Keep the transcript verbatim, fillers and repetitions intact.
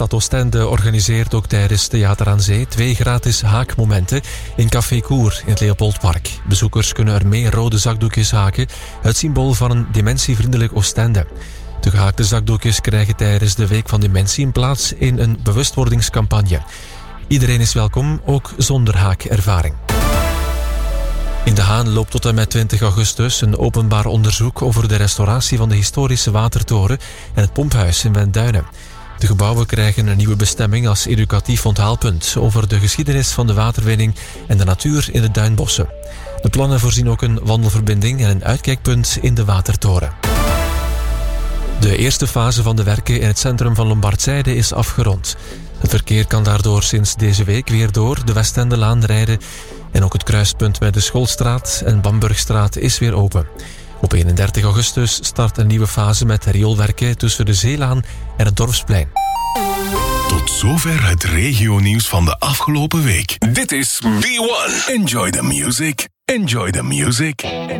Stad Oostende organiseert ook tijdens Theater aan Zee twee gratis haakmomenten in Café Koer in het Leopoldpark. Bezoekers kunnen er mee rode zakdoekjes haken, het symbool van een dementievriendelijk Oostende. De gehaakte zakdoekjes krijgen tijdens de Week van Dementie een plaats in een bewustwordingscampagne. Iedereen is welkom, ook zonder haakervaring. In De Haan loopt tot en met twintig augustus een openbaar onderzoek over de restauratie van de historische watertoren en het pomphuis in Wenduinen. De gebouwen krijgen een nieuwe bestemming als educatief onthaalpunt over de geschiedenis van de waterwinning en de natuur in de duinbossen. De plannen voorzien ook een wandelverbinding en een uitkijkpunt in de watertoren. De eerste fase van de werken in het centrum van Lombardzijde is afgerond. Het verkeer kan daardoor sinds deze week weer door de Westendelaan rijden en ook het kruispunt met de Schoolstraat en Bamburgstraat is weer open. Op eenendertig augustus start een nieuwe fase met rioolwerken tussen de Zeelaan en het Dorpsplein. Tot zover het regionieuws van de afgelopen week. Dit is B one. Enjoy the music. Enjoy the music.